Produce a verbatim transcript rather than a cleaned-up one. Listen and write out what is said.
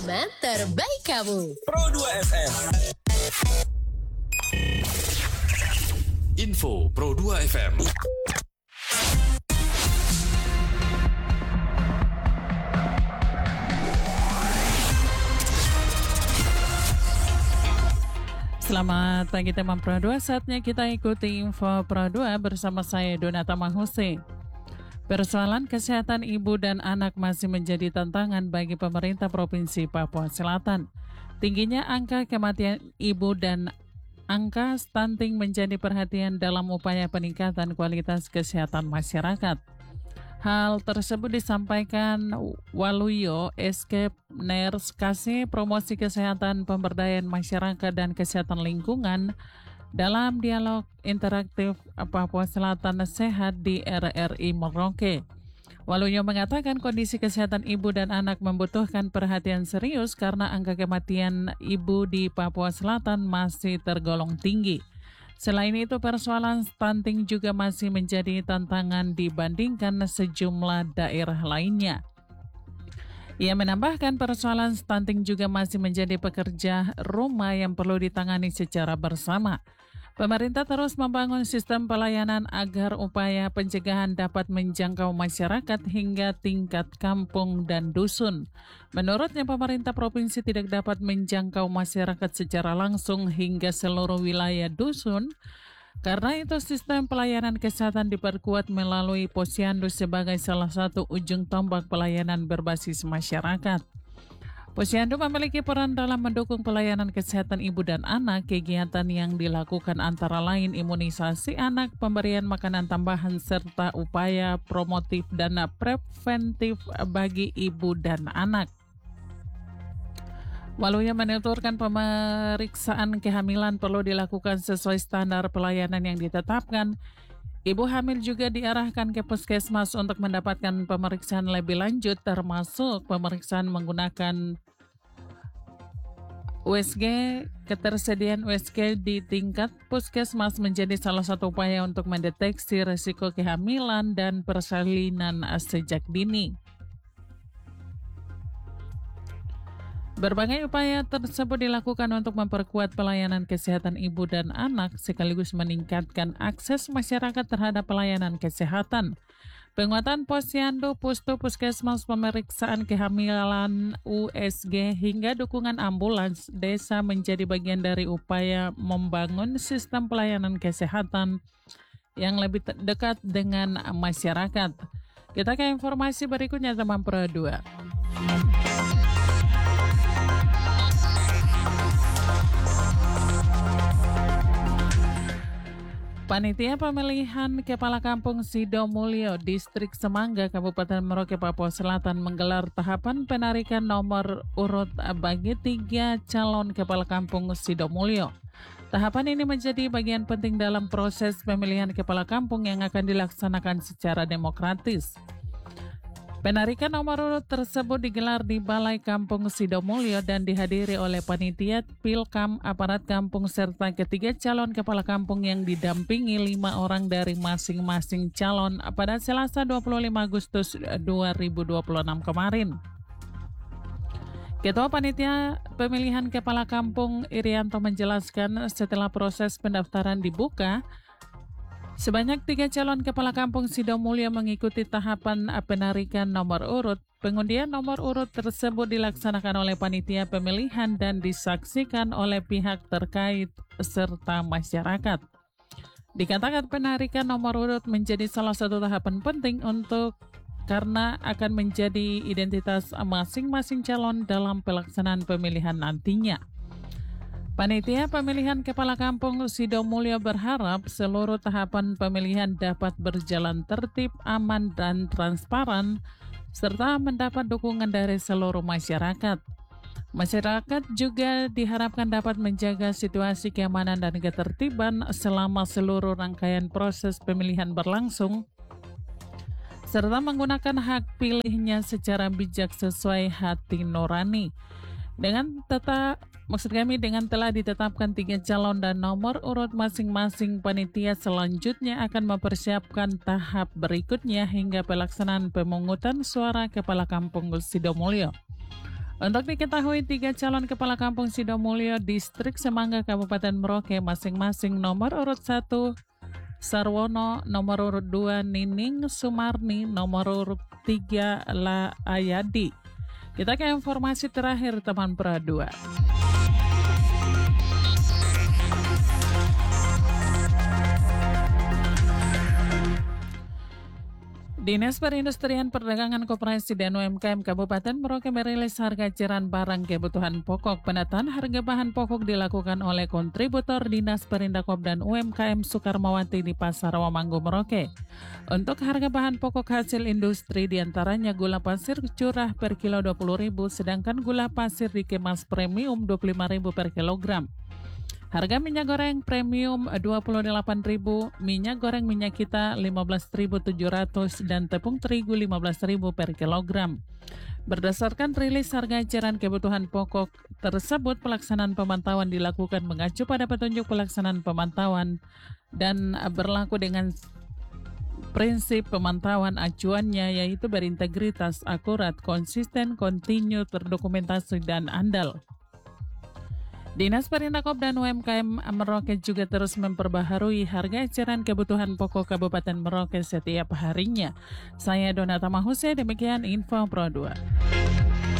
Segmen terbaik kamu. Pro dua F M. Info Pro dua F M. Selamat pagi teman Pro dua, saatnya kita ikuti info Pro dua bersama saya Donata Mahuse. Persoalan kesehatan ibu dan anak masih menjadi tantangan bagi pemerintah Provinsi Papua Selatan. Tingginya angka kematian ibu dan angka stunting menjadi perhatian dalam upaya peningkatan kualitas kesehatan masyarakat. Hal tersebut disampaikan Waluyo Escape Ners Kasih Promosi Kesehatan Pemberdayaan Masyarakat dan Kesehatan Lingkungan dalam dialog interaktif Papua Selatan Sehat di R R I Merauke. Waluyo mengatakan kondisi kesehatan ibu dan anak membutuhkan perhatian serius karena angka kematian ibu di Papua Selatan masih tergolong tinggi. Selain itu, persoalan stunting juga masih menjadi tantangan dibandingkan sejumlah daerah lainnya. Ia menambahkan persoalan stunting juga masih menjadi pekerja rumah yang perlu ditangani secara bersama. Pemerintah terus membangun sistem pelayanan agar upaya pencegahan dapat menjangkau masyarakat hingga tingkat kampung dan dusun. Menurutnya, pemerintah provinsi tidak dapat menjangkau masyarakat secara langsung hingga seluruh wilayah dusun. Karena itu, sistem pelayanan kesehatan diperkuat melalui Posyandu sebagai salah satu ujung tombak pelayanan berbasis masyarakat. Posyandu memiliki peran dalam mendukung pelayanan kesehatan ibu dan anak. Kegiatan yang dilakukan antara lain imunisasi anak, pemberian makanan tambahan, serta upaya promotif dan preventif bagi ibu dan anak. Waluyo menuturkan pemeriksaan kehamilan perlu dilakukan sesuai standar pelayanan yang ditetapkan. Ibu hamil juga diarahkan ke puskesmas untuk mendapatkan pemeriksaan lebih lanjut, termasuk pemeriksaan menggunakan U S G. Ketersediaan U S G di tingkat puskesmas menjadi salah satu upaya untuk mendeteksi risiko kehamilan dan persalinan sejak dini. Berbagai upaya tersebut dilakukan untuk memperkuat pelayanan kesehatan ibu dan anak sekaligus meningkatkan akses masyarakat terhadap pelayanan kesehatan. Penguatan posyandu, pustu, puskesmas, pemeriksaan kehamilan, U S G, hingga dukungan ambulans desa menjadi bagian dari upaya membangun sistem pelayanan kesehatan yang lebih dekat dengan masyarakat. Kita ke informasi berikutnya teman Pro dua. Panitia Pemilihan Kepala Kampung Sidomulyo, Distrik Semangga, Kabupaten Merauke, Papua Selatan menggelar tahapan penarikan nomor urut bagi tiga calon Kepala Kampung Sidomulyo. Tahapan ini menjadi bagian penting dalam proses pemilihan Kepala Kampung yang akan dilaksanakan secara demokratis. Penarikan nomor urut tersebut digelar di Balai Kampung Sidomulyo dan dihadiri oleh panitia Pilkam, aparat kampung, serta ketiga calon kepala kampung yang didampingi lima orang dari masing-masing calon pada Selasa dua puluh lima Agustus dua ribu dua puluh enam kemarin. Ketua Panitia Pemilihan Kepala Kampung Irianto menjelaskan setelah proses pendaftaran dibuka, sebanyak tiga calon kepala kampung Sidomulyo mengikuti tahapan penarikan nomor urut. Pengundian nomor urut tersebut dilaksanakan oleh panitia pemilihan dan disaksikan oleh pihak terkait serta masyarakat. Dikatakan penarikan nomor urut menjadi salah satu tahapan penting untuk karena akan menjadi identitas masing-masing calon dalam pelaksanaan pemilihan nantinya. Panitia Pemilihan Kepala Kampung Sidomulyo berharap seluruh tahapan pemilihan dapat berjalan tertib, aman, dan transparan, serta mendapat dukungan dari seluruh masyarakat. Masyarakat juga diharapkan dapat menjaga situasi keamanan dan ketertiban selama seluruh rangkaian proses pemilihan berlangsung, serta menggunakan hak pilihnya secara bijak sesuai hati nurani. Dengan tetap, maksud kami dengan telah ditetapkan tiga calon dan nomor urut masing-masing, panitia selanjutnya akan mempersiapkan tahap berikutnya hingga pelaksanaan pemungutan suara Kepala Kampung Sidomulyo. Untuk diketahui, tiga calon kepala kampung Sidomulyo, Distrik Semangga, Kabupaten Merauke, masing-masing nomor urut satu Sarwono, nomor urut dua Nining Sumarni, nomor urut tiga La Ayadi. Kita ke informasi terakhir teman Pro dua. Dinas Perindustrian Perdagangan Koperasi dan U M K M Kabupaten Merauke merilis harga eceran barang kebutuhan pokok. Penataan harga bahan pokok dilakukan oleh kontributor Dinas Perindakop dan U M K M Soekarmawati di Pasar Wamanggo Merauke. Untuk harga bahan pokok hasil industri diantaranya gula pasir curah per kilo dua puluh ribu rupiah, sedangkan gula pasir dikemas premium dua puluh lima ribu rupiah per kilogram. Harga minyak goreng premium dua puluh delapan ribu rupiah, minyak goreng minyak kita lima belas ribu tujuh ratus rupiah, dan tepung terigu lima belas ribu rupiah per kilogram. Berdasarkan rilis harga eceran kebutuhan pokok tersebut, pelaksanaan pemantauan dilakukan mengacu pada petunjuk pelaksanaan pemantauan dan berlaku dengan prinsip pemantauan acuannya yaitu berintegritas, akurat, konsisten, kontinu, terdokumentasi, dan andal. Dinas Perindakop dan U M K M Merauke juga terus memperbaharui harga eceran kebutuhan pokok Kabupaten Merauke setiap harinya. Saya Donata Mahuse, demikian info Pro dua.